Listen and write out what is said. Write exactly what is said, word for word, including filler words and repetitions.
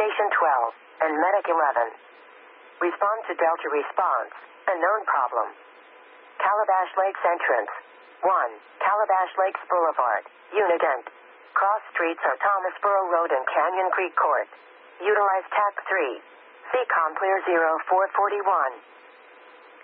Station twelve, and Medic eleven. Respond to Delta response. Unknown problem. Calabash Lakes entrance. one. Calabash Lakes Boulevard, Unident. Cross streets are Thomasboro Road and Canyon Creek Court. Utilize T A C three. C COM clear zero four forty-one.